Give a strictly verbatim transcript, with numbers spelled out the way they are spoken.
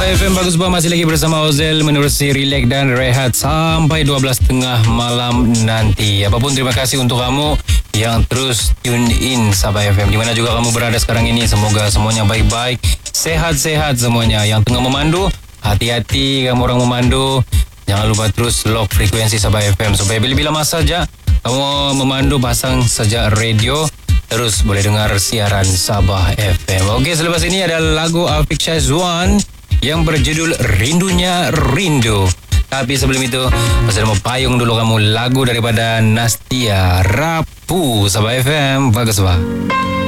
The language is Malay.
F M Bagus Bah, masih lagi bersama Ozel menerusi relax dan rehat sampai dua belas tiga puluh malam nanti. Apapun terima kasih untuk kamu yang terus tune in Sabah F M. Di mana juga kamu berada sekarang ini, semoga semuanya baik-baik, sehat-sehat semuanya. Yang tengah memandu, hati-hati kamu orang memandu. Jangan lupa terus lock frekuensi Sabah F M supaya bila-bila masa saja kamu memandu, pasang saja radio, terus boleh dengar siaran Sabah F M. Okey, selepas ini ada lagu Afiq Syazwan yang berjudul Rindunya Rindu. Tapi sebelum itu, pasal mau payung dulu kamu lagu daripada Nastia, Rapu. Sabah F M, bagus bah.